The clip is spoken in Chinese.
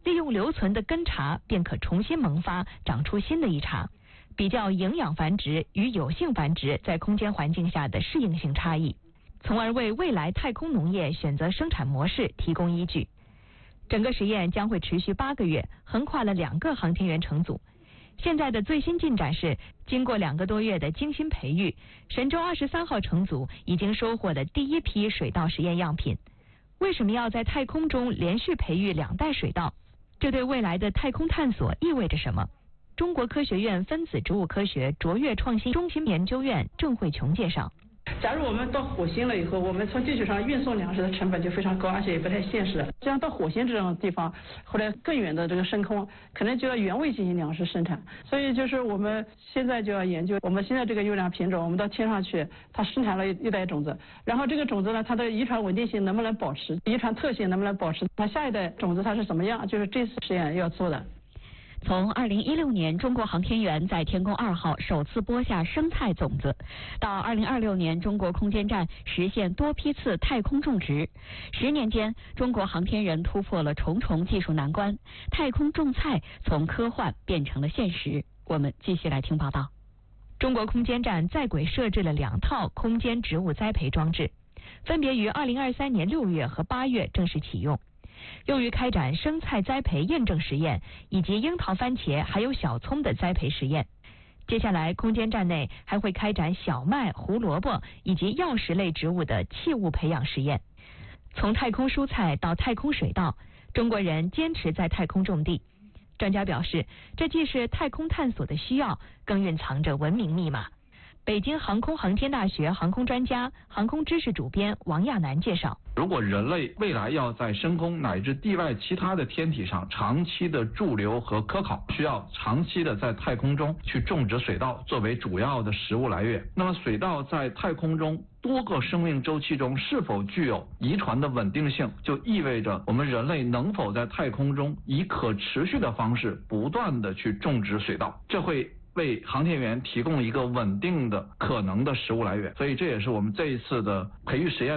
利用留存的根茬便可重新萌发，长出新的一茬。比较营养繁殖与有性繁殖在空间环境下的适应性差异，从而为未来太空农业选择生产模式提供依据。整个实验将会持续8个月，横跨了2个航天员乘组。现在的最新进展是，经过2个多月的精心培育，神舟23号乘组已经收获了第1批水稻实验样品。为什么要在太空中连续培育2代水稻？这对未来的太空探索意味着什么？中国科学院分子植物科学卓越创新中心研究院郑慧琼介绍。 假如我们到火星了以后，我们从地球上运送粮食的成本就非常高，而且也不太现实。这样到火星这种地方，或者更远的这个深空，可能就要原位进行粮食生产。所以就是我们现在就要研究我们现在这个优良品种，我们到天上去，它生产了一代种子，然后这个种子呢，它的遗传稳定性能不能保持，遗传特性能不能保持，它下一代种子它是怎么样，就是这次实验要做的。 从2016年中国航天员在天宫2号首次播下生菜种子，到2026年中国空间站实现多批次太空种植，10年间，中国航天人突破了重重技术难关，太空种菜从科幻变成了现实。我们继续来听报道。中国空间站在轨设置了2套空间植物栽培装置，分别于2023年6月和8月正式启用。用于开展生菜栽培验证实验，以及樱桃、番茄还有小葱的栽培实验。接下来，空间站内还会开展小麦、胡萝卜以及药食类植物的器物培养实验。从太空蔬菜到太空水稻，中国人坚持在太空种地。专家表示，这既是太空探索的需要，更蕴藏着文明密码。北京航空航天大学航空专家、航空知识主编王亚楠介绍， 如果人类未来要在深空乃至地外其他的天体上长期的驻留和科考，需要长期的在太空中去种植水稻作为主要的食物来源。那么水稻在太空中多个生命周期中是否具有遗传的稳定性，就意味着我们人类能否在太空中以可持续的方式不断的去种植水稻，这会为航天员提供一个稳定的可能的食物来源。所以这也是我们这一次的培育实验